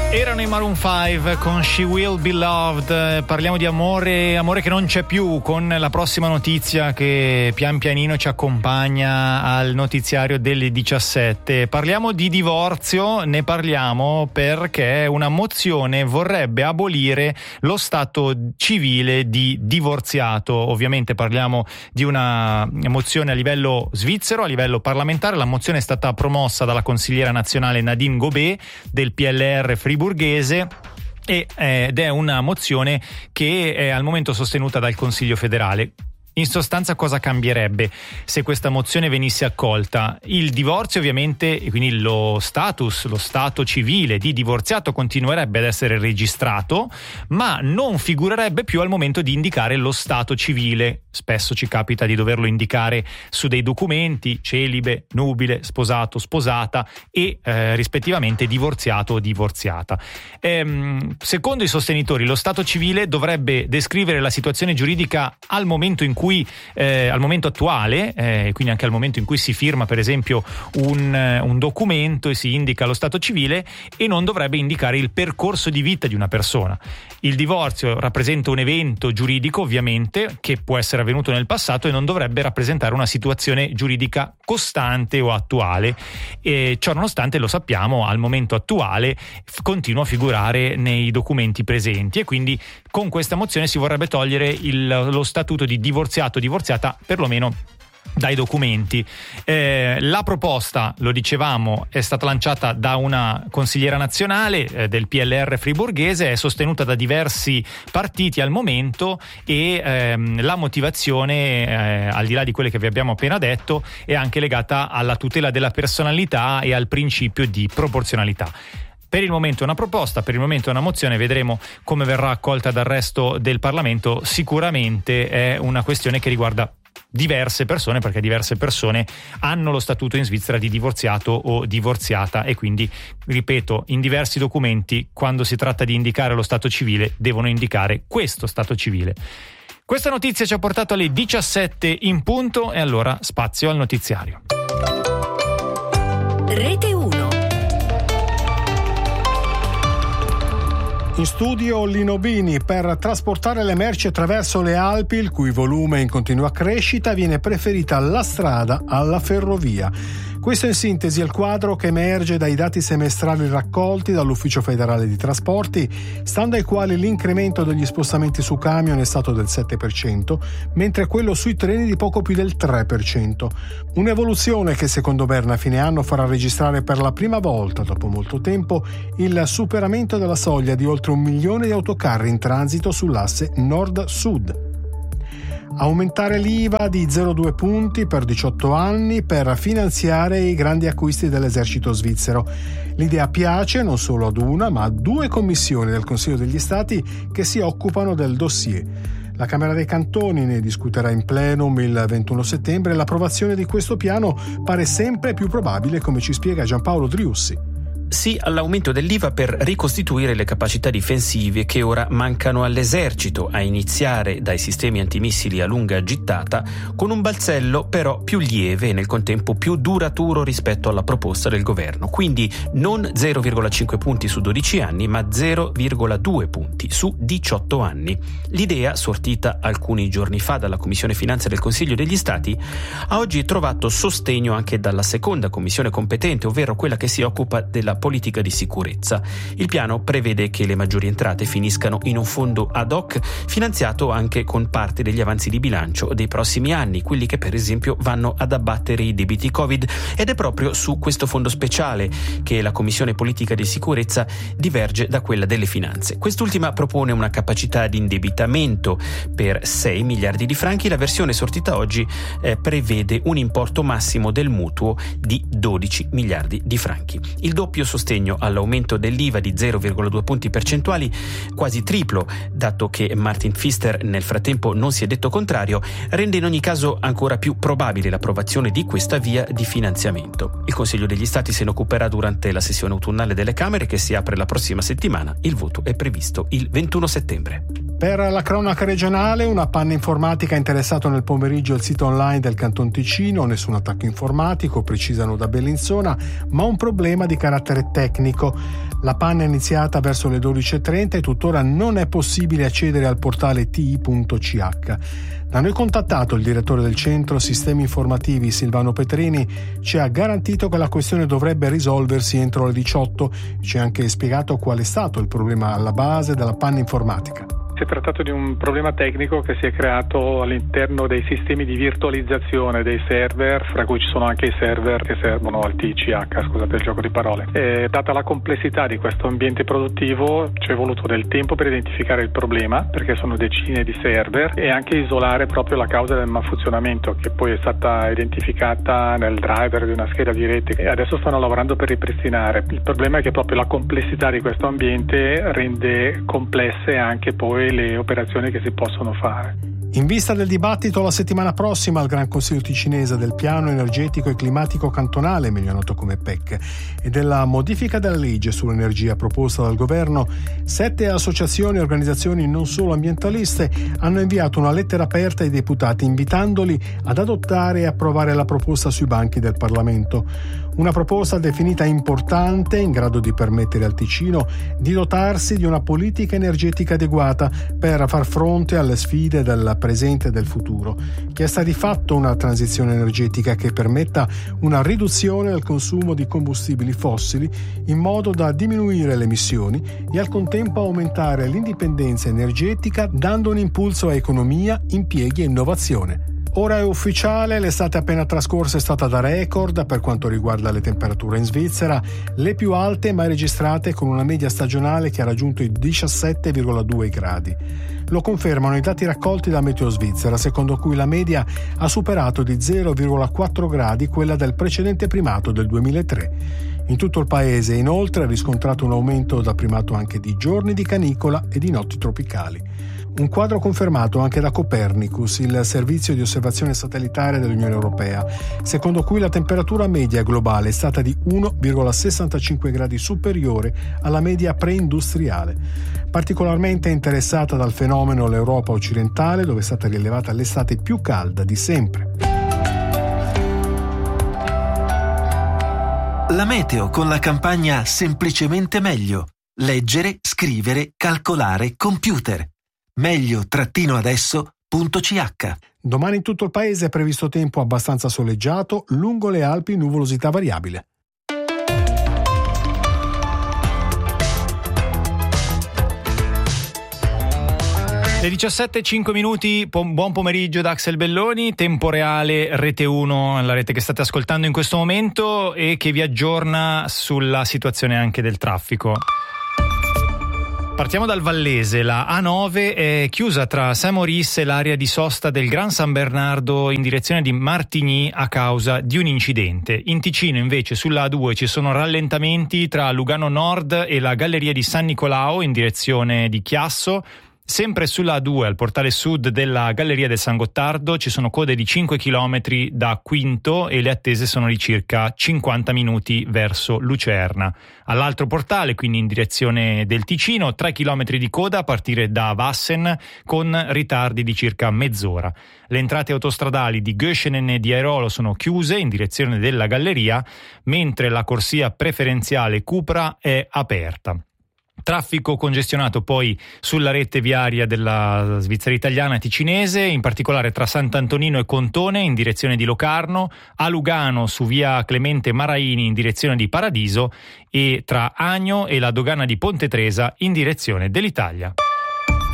Erano i Maroon 5 con She Will Be Loved. Parliamo di amore che non c'è più, con la prossima notizia che pian pianino ci accompagna al notiziario delle 17. Parliamo di divorzio, ne parliamo perché una mozione vorrebbe abolire lo stato civile di divorziato. Ovviamente parliamo di una mozione a livello svizzero, a livello parlamentare. La mozione è stata promossa dalla consigliera nazionale Nadine Gobet del PLR friburghese ed è una mozione che è al momento sostenuta dal Consiglio federale. In sostanza, cosa cambierebbe se questa mozione venisse accolta? Il divorzio, ovviamente, e quindi lo stato civile di divorziato continuerebbe ad essere registrato, ma non figurerebbe più al momento di indicare lo stato civile. Spesso ci capita di doverlo indicare su dei documenti: celibe, nubile, sposato, sposata e rispettivamente divorziato o divorziata. Secondo i sostenitori, lo stato civile dovrebbe descrivere la situazione giuridica al momento in cui al momento attuale, quindi anche al momento in cui si firma per esempio un documento e si indica lo stato civile, e non dovrebbe indicare il percorso di vita di una persona. Il divorzio rappresenta un evento giuridico, ovviamente, che può essere avvenuto nel passato e non dovrebbe rappresentare una situazione giuridica costante o attuale. E ciò nonostante, lo sappiamo, al momento attuale continua a figurare nei documenti presenti, e quindi con questa mozione si vorrebbe togliere lo statuto di divorziata perlomeno dai documenti. La proposta, lo dicevamo, è stata lanciata da una consigliera nazionale del PLR friburghese, è sostenuta da diversi partiti al momento, e la motivazione, al di là di quelle che vi abbiamo appena detto, è anche legata alla tutela della personalità e al principio di proporzionalità. Per il momento è una proposta, per il momento è una mozione, vedremo come verrà accolta dal resto del Parlamento. Sicuramente è una questione che riguarda diverse persone, perché diverse persone hanno lo statuto in Svizzera di divorziato o divorziata, e quindi, ripeto, in diversi documenti, quando si tratta di indicare lo stato civile, devono indicare questo stato civile. Questa notizia ci ha portato alle 17 in punto, e allora spazio al notiziario. Rete 1. In studio Lino Bini. Per trasportare le merci attraverso le Alpi, il cui volume è in continua crescita, viene preferita la strada alla ferrovia. Questo in sintesi è il quadro che emerge dai dati semestrali raccolti dall'Ufficio federale di trasporti, stando ai quali l'incremento degli spostamenti su camion è stato del 7%, mentre quello sui treni di poco più del 3%. Un'evoluzione che secondo Berna a fine anno farà registrare per la prima volta dopo molto tempo il superamento della soglia di oltre 1 milione di autocarri in transito sull'asse nord-sud. Aumentare l'IVA di 0,2 punti per 18 anni per finanziare i grandi acquisti dell'esercito svizzero. L'idea piace non solo ad una, ma a 2 commissioni del Consiglio degli Stati che si occupano del dossier. La Camera dei Cantoni ne discuterà in plenum il 21 settembre e l'approvazione di questo piano pare sempre più probabile, come ci spiega Giampaolo Driussi. Sì all'aumento dell'IVA per ricostituire le capacità difensive che ora mancano all'esercito, a iniziare dai sistemi antimissili a lunga gittata, con un balzello però più lieve e nel contempo più duraturo rispetto alla proposta del governo. Quindi non 0,5 punti su 12 anni, ma 0,2 punti su 18 anni. L'idea, sortita alcuni giorni fa dalla Commissione Finanze del Consiglio degli Stati, ha oggi trovato sostegno anche dalla seconda commissione competente, ovvero quella che si occupa della politica di sicurezza. Il piano prevede che le maggiori entrate finiscano in un fondo ad hoc finanziato anche con parte degli avanzi di bilancio dei prossimi anni, quelli che per esempio vanno ad abbattere i debiti Covid, ed è proprio su questo fondo speciale che la Commissione Politica di Sicurezza diverge da quella delle finanze. Quest'ultima propone una capacità di indebitamento per 6 miliardi di franchi, la versione sortita oggi prevede un importo massimo del mutuo di 12 miliardi di franchi. Il doppio sostegno all'aumento dell'IVA di 0,2 punti percentuali, quasi triplo, dato che Martin Pfister nel frattempo non si è detto contrario, rende in ogni caso ancora più probabile l'approvazione di questa via di finanziamento. Il Consiglio degli Stati se ne occuperà durante la sessione autunnale delle Camere, che si apre la prossima settimana. Il voto è previsto il 21 settembre. Per la cronaca regionale, una panna informatica ha interessato nel pomeriggio il sito online del Canton Ticino, nessun attacco informatico, precisano da Bellinzona, ma un problema di carattere tecnico. La panna è iniziata verso le 12.30 e tuttora non è possibile accedere al portale ti.ch. Da noi contattato il direttore del centro sistemi informativi Silvano Petrini ci ha garantito che la questione dovrebbe risolversi entro le 18. Ci ha anche spiegato qual è stato il problema alla base della panna informatica. Si è trattato di un problema tecnico che si è creato all'interno dei sistemi di virtualizzazione dei server, fra cui ci sono anche i server che servono al TCH, scusate il gioco di parole. Data la complessità di questo ambiente produttivo, ci è voluto del tempo per identificare il problema, perché sono decine di server, e anche isolare proprio la causa del malfunzionamento, che poi è stata identificata nel driver di una scheda di rete e adesso stanno lavorando per ripristinare. Il problema è che proprio la complessità di questo ambiente rende complesse anche poi le operazioni che si possono fare. In vista del dibattito la settimana prossima al Gran Consiglio ticinese del Piano Energetico e Climatico Cantonale, meglio noto come PEC, e della modifica della legge sull'energia proposta dal governo, 7 associazioni e organizzazioni non solo ambientaliste hanno inviato una lettera aperta ai deputati invitandoli ad adottare e approvare la proposta sui banchi del Parlamento. Una proposta definita importante, in grado di permettere al Ticino di dotarsi di una politica energetica adeguata per far fronte alle sfide del presente e del futuro. Chiesta di fatto una transizione energetica che permetta una riduzione del consumo di combustibili fossili in modo da diminuire le emissioni e al contempo aumentare l'indipendenza energetica dando un impulso a economia, impieghi e innovazione. Ora è ufficiale, l'estate appena trascorsa è stata da record per quanto riguarda le temperature in Svizzera, le più alte mai registrate con una media stagionale che ha raggiunto i 17,2 gradi. Lo confermano i dati raccolti da Meteo Svizzera, secondo cui la media ha superato di 0,4 gradi quella del precedente primato del 2003. In tutto il paese, inoltre, ha riscontrato un aumento da primato anche di giorni di canicola e di notti tropicali. Un quadro confermato anche da Copernicus, il servizio di osservazione satellitare dell'Unione Europea, secondo cui la temperatura media globale è stata di 1,65 gradi superiore alla media preindustriale. Particolarmente interessata dal fenomeno l'Europa occidentale, dove è stata rilevata l'estate più calda di sempre. La meteo con la campagna Semplicemente Meglio. Leggere, scrivere, calcolare, computer. meglio-adesso.ch. Domani in tutto il paese è previsto tempo abbastanza soleggiato, lungo le Alpi nuvolosità variabile. Le 17:05, buon pomeriggio da Axel Belloni, tempo reale Rete 1, la rete che state ascoltando in questo momento e che vi aggiorna sulla situazione anche del traffico. Partiamo dal Vallese, la A9 è chiusa tra Saint-Maurice e l'area di sosta del Gran San Bernardo in direzione di Martigny a causa di un incidente. In Ticino invece sulla A2 ci sono rallentamenti tra Lugano Nord e la galleria di San Nicolao in direzione di Chiasso. Sempre sulla A2 al portale sud della Galleria del San Gottardo ci sono code di 5 km da Quinto e le attese sono di circa 50 minuti verso Lucerna. All'altro portale, quindi in direzione del Ticino, 3 km di coda a partire da Vassen con ritardi di circa mezz'ora. Le entrate autostradali di Göschenen e di Airolo sono chiuse in direzione della Galleria, mentre la corsia preferenziale Cupra è aperta. Traffico congestionato poi sulla rete viaria della Svizzera italiana ticinese, in particolare tra Sant'Antonino e Contone in direzione di Locarno, a Lugano su via Clemente Maraini in direzione di Paradiso e tra Agno e la dogana di Ponte Tresa in direzione dell'Italia.